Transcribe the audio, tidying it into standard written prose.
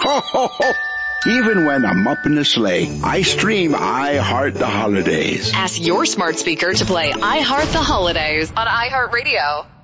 Even when I'm up in the sleigh, I stream I Heart the Holidays. Ask your smart speaker to play I Heart the Holidays on iHeartRadio.